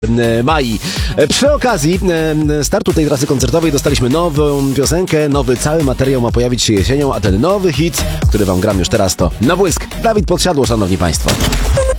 Mai. Przy okazji startu tej trasy koncertowej dostaliśmy nową piosenkę, nowy cały materiał ma pojawić się jesienią, a ten nowy hit, który wam gram już teraz, to Na Błysk. Dawid Podsiadło, szanowni państwo.